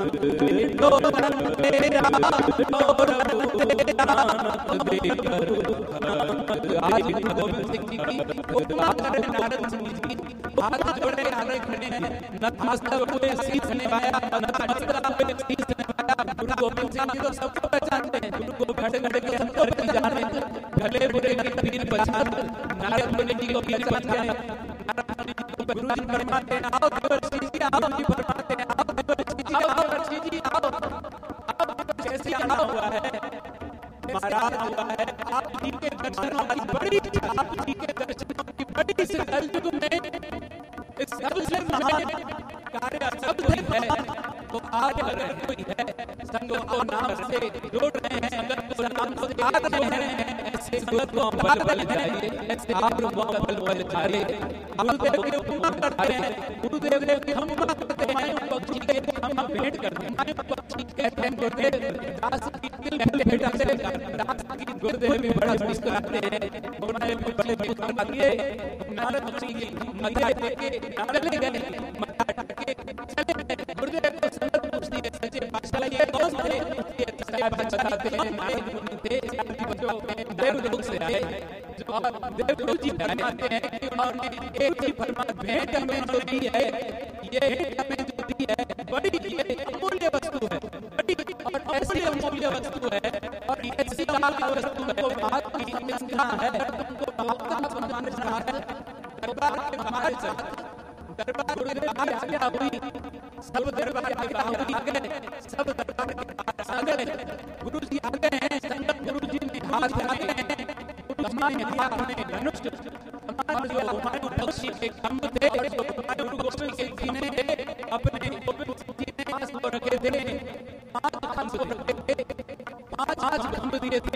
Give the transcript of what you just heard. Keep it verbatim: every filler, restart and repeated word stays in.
Dolan तेरा और तेरा दे करो आज गोविंद सिंह जी की उपमा कर नारद सिंह जी हाथ जोड़े आगे खड़े हैं नतमस्तक हुए शीश नवाया नतमस्तक हुए शीश नवाया गुरु गोविंद सिंह जी तो सबको पहचानते हैं गुरु गोविंद खड़े खड़े के सबको पहचानते हैं भले बुरे की पीर पहचान नारद मुनि जी को पीर पहचान गुरु जी फरमाते हैं आओ देवर्षि जी आओ जी फरमाते हैं आओ देवर्षि जी आओ देवर्षि जी आओ आप कैसे आना हुआ है महाराज हुआ है आप जी के दर्शनों की बड़ी आप जी के दर्शनों की बड़ी इस कलयुग में इस सबसे महान कार्य सबसे है तो आज अगर कोई है संगत को नाम से जोड़ रहे हैं संगत को नाम से याद रहे हैं ऐसे संगत को बल बल चाहिए ऐसे आप को बल बल चाहिए गुरुदेव की उपमा करते हैं गुरुदेव की हम करते हैं पक्षी के हम भेंट करते हैं पक्षी कहते हैं गुरुदेव दास की दिल पहले भेंट से दास की गुरुदेव भी बड़ा मुस्कुराते हैं बोलने में बड़े मुस्कुरा दिए नारद जी की मध्य देके चले गए मध्य के चले गए गुरुदेव को संगत पूछती है सच्चे पातशाह ये कौन थे ये साहब बताते हैं नारद मुनि थे जो देवलोक से आए जो देवलोक जी फरमाते हैं कि उन्होंने एक ही फरमान भेंट हमें जो दी है ये हमें जो दी है बड़ी ये अमूल्य वस्तु है बड़ी और ऐसी अमूल्य वस्तु है और ऐसी काल वस्तु है वो बात की निष्ठा है तुमको आपका सम्मान साथ दरबार के हमारे साथ दरबार गुरुदेव की आज्ञा हुई सब दरबार के बाहर आ गए सब दरबार के पास आ गए गुरु जी आ गए हैं संगत गुरु जी ने हाथ आगे हैं हमारे हाथ में धनुष हमारे जो हमारे पक्षी के खंभ थे जो हमारे गुरु गोविंद सिंह जी ने अपने गोविंद सिंह जी ने पास को रखे थे पांच खंभ रखे थे पांच खंभ दिए थे